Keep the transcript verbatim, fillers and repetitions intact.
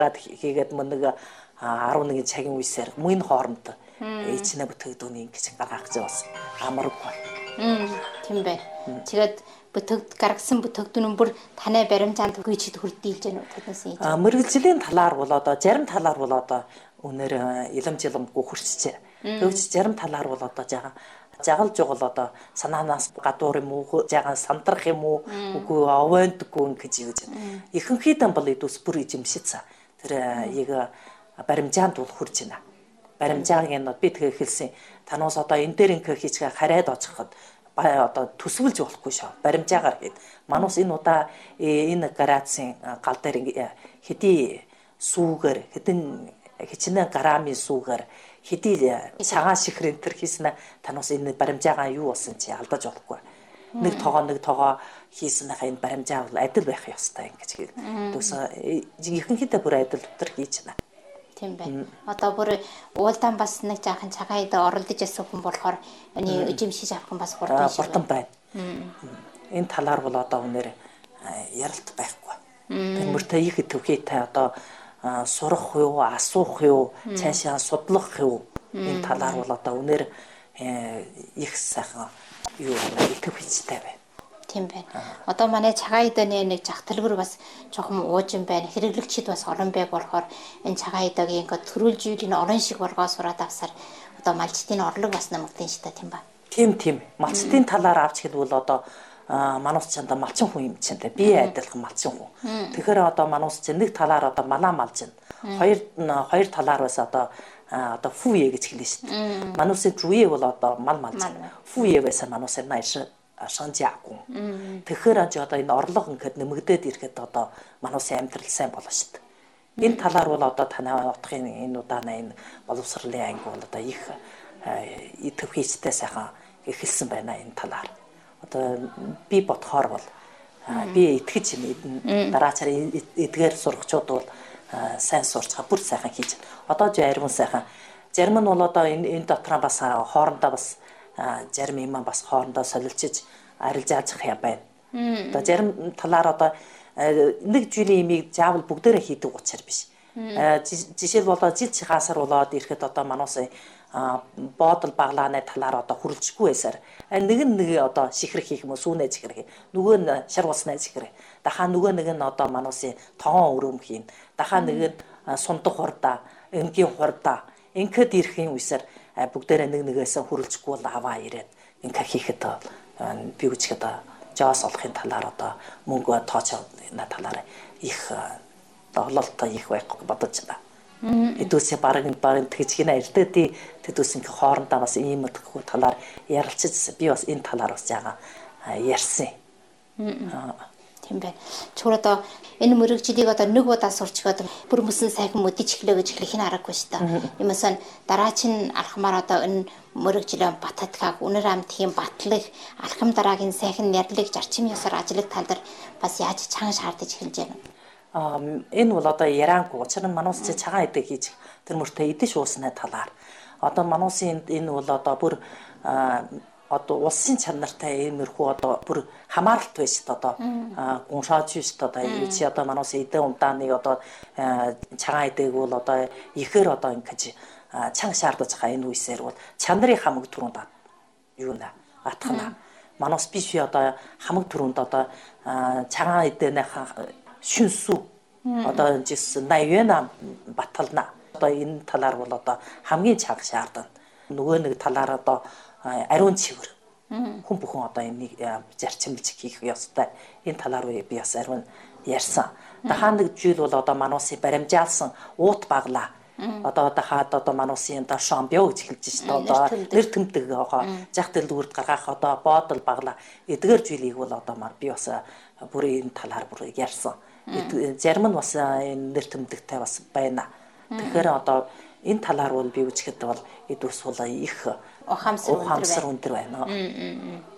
хийгээд мөн нэг арван нэгэн цагийн үеэр мөн хооронд ичнэ бүтгэдүүний ингэж гаргах гэж бас амаргүй. Тийм бай. Тэгээд бүтгэд гаргасан бүтгэдүүн бүр танай баримжаанд төгөөчд хүрдийлж байна уу танаас ийж. А мэрэгжлийн талаар бол одоо зарим талаар бол одоо өнөр иламж иламгүй хүрчжээ. Тэгвч зарим талаар бол одоо жаахан жагалж жогол одоо санаанаас гадуур юм уу жаахан сандрах юм уу үгүй овондгүй ингэж юу гэж. Ихэнхийдэн бол идус бүр ижимшиц. Тэр яг баримжаанд бол хүрж байна. Баримжааг нь би тэгээ хэлсэн. Танаас одоо энэ дээр ингээ хийчгээ хараад очиход одоо төсвөлж болохгүй шээ. Баримжаагаар хэд. Манус энэ удаа энэ градусын гал дээр хэдий сүүгээр хэдэн хичнээн граммын сүүгээр хэдий цагаан шихрэн төр хийснэ танаас энэ баримжаагаа юу болсон чи алдаж болохгүй. Нэг тоогоо нэг тоогоо хийснийхаа энэ баримжаа бол адил байх ёстой ингэж хэл. Тэгээс ихэнхдээ бүр адил дотор хийж байна. Тийм байна. Одоо бүр уулдаан бас нэг жаахан цагаан идэ оролдож ясан хүн болохоор энэ эжимшиж авах нь бас хурдан шиг байна. Энэ талаар бол одоо үнээр яралт байхгүй. Тэрмөртэй их төвхийтэй одоо сурах юу, асуух юу, цаашаа судлах юу энэ талаар бол одоо үнээр их сайхан юу төвхийтэй байна. Тийм байна. Одоо манай цагаан идэний нэг жагталгэр бас жоохон уужин байна. Хэрэглэгчид бас орон байг болохоор энэ цагаан идэг ингээд төрүүлж юулийн орон шиг боргоо сураад авсаар одоо малчтын орлого бас нэмэгдэн шүү дээ тийм ба. Тийм тийм. Малчтын талаар авч хэлбэл одоо манус чанда малчин хүн юм чинь дээ. Би адилхан малчин хүн. Тэгэхээр одоо манус чинь нэг талаар одоо малаа малж байна. Хоёр хоёр талаар бас одоо одоо фүе гэж хэлнэ шүү дээ. Манусын жуе бол одоо мал малж байна. Фүе байсан манусын нааш шанжаагүй. Тэгэхээр аж одоо энэ орлого ингээд нэмэгдээд ирэхэд одоо манусын амьдрал сайн болно шүү дээ. Энэ талаар бол одоо танай утгын энэ удаана энэ боловсролын анги бол одоо их төвхийчтэй сайхан эхэлсэн байна энэ талаар. Одоо би бодохоор бол би итгэж юм дараачаар эдгээр сурагчид бол сайн сурчгаа бүр сайхан хийж байна. Одоо зарим сайхан зарим нь бол одоо энэ энэ дотроо бас хоорондоо бас зарим юм бас хоорондоо солилцож арилжааж хя байна. Одоо зарим талаар одоо нэг жилийн имийг заавал бүгдээрээ хийдэг учраас биш. Жишээл болоо жил чихаасаар болоод ирэхэд одоо манус боодол баглааны талаар одоо хүрэлцэхгүй байсаар нэг нь нэг одоо шихрэх хийх юм уу сүүнэ чихрэх. Нөгөө нь шар уснаа чихрэх. Дахаа нөгөө нэг нь одоо манусын тоон өрөөм хийн. Дахаа нэг нь сундах хурдаа, энгийн хурдаа. Ингээд ирэхийн үсээр бүгдээрээ нэг нэгээсээ хүрэлцэхгүй бол аваа ирээд ингээд хийхэд би үчихэд жоос олохын талаар одоо мөнгө тооч на талаар их доололтой их байх бодож байна. Эдүүсээ баг баг тэгж гинэ эрдээ тэдүүс ингээ хоорондоо бас ийм мэдхгүй талаар ярилцаж би бас энэ талаар бас жаахан ярьсан. Тийм байна. Чур одоо энэ мөрөгжлийг одоо нэг удаа сурчгаад бүр мөсөн сайхан мэдэж эхлэе гэж хэлэх нь аргагүй шүү дээ. Юмсан дараа чинь алхмаар одоо энэ мөрөгжлөө батадхаг үнэр амтхийн батлах алхам дараагийн сайхан нэрлэг зарчим ёсоор ажлыг талдар бас яаж чанга шаардаж эхэлж байна. А энэ бол одоо ярангүй учир нь манус чи цагаан идэг хийж тэр мөртөө идэж уусны талаар одоо манусын энэ бол одоо бүр одоо улсын чанартай иймэрхүү одоо бүр хамааралт байж та одоо гуншааж шүү дээ одоо юу чи одоо манус эдэн ундааны одоо цагаан идэг бол одоо ихээр одоо ингэж чанга шаардаж байгаа энэ үесээр бол чанарын хамаг түрүүнд юу нэ атхна манус биш одоо хамаг түрүүнд одоо цагаан идэнийхаа шүнсүү одоо жис найвена батална одоо энэ талаар бол одоо хамгийн чанга шаардана нөгөө нэг талаар одоо ариун цэвэр хүн бүхэн одоо энийг зарчимлж хийх ёстой энэ талаар би бас ариун ярьсан. Дахаа нэг жил бол одоо манусын баримжаалсан уут баглаа одоо дахаад одоо манусын одоо шампио гэж хэлж шүү дээ одоо нэр тэмдэг байгаа зах дэлгүүрд гаргах одоо боодол баглаа эдгээр жилийг бол одоо би бас бүр энэ талаар бүр ярьсан. Зарим нь бас энэ нэр тэмдэгтэй бас байна. Тэгэхээр одоо энэ талаар бол би үчихэд бол эдүүс бол их ухаамсар өндөр байна.